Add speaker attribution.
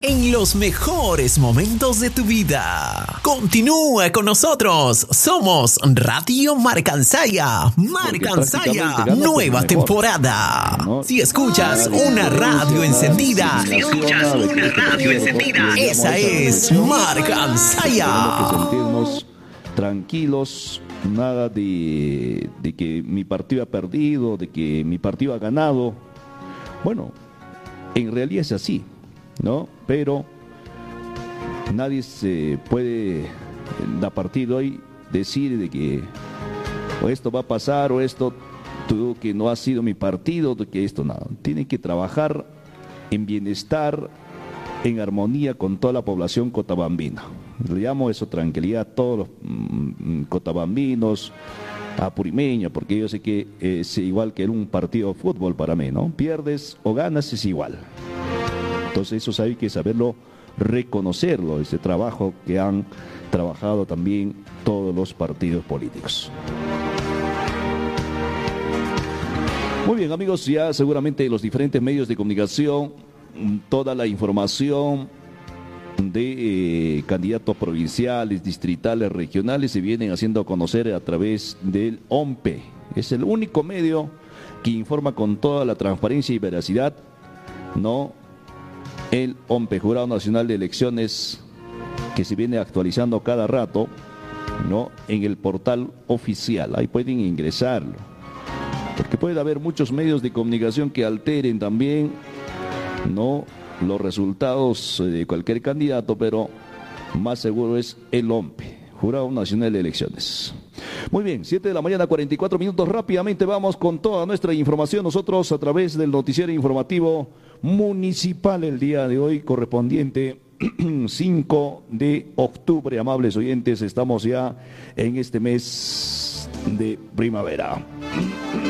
Speaker 1: En los mejores momentos de tu vida. Continúa con nosotros. Somos Radio Marcansaya. Marcansaya, nueva temporada. ¿No? Si escuchas una radio encendida, esa es Marcansaya.
Speaker 2: Sentirnos tranquilos, nada de que mi partido ha perdido, de que mi partido ha ganado. Bueno, en realidad es así, ¿no? Pero nadie se puede a partir de hoy decir de que o esto va a pasar o esto que no ha sido mi partido, que esto nada. Tienen que trabajar en bienestar, en armonía con toda la población cotabambina. Le llamo eso tranquilidad a todos los cotabambinos, apurimeños, porque yo sé que es igual que en un partido de fútbol para mí, ¿no? Pierdes o ganas es igual. Entonces eso hay que saberlo, reconocerlo, ese trabajo que han trabajado también todos los partidos políticos. Muy bien, amigos, ya seguramente los diferentes medios de comunicación, toda la información de candidatos provinciales, distritales, regionales se vienen haciendo conocer a través del OMPE. Es el único medio que informa con toda la transparencia y veracidad, ¿no? El OMPE, Jurado Nacional de Elecciones, que se viene actualizando cada rato, ¿no? En el portal oficial. Ahí pueden ingresarlo, porque puede haber muchos medios de comunicación que alteren también, ¿no?, los resultados de cualquier candidato, pero más seguro es el OMPE, Jurado Nacional de Elecciones. Muy bien, 7 de la mañana, 44 minutos. Rápidamente vamos con toda nuestra información nosotros a través del noticiero informativo municipal el día de hoy, correspondiente 5 de octubre. Amables oyentes, estamos ya en este mes de primavera.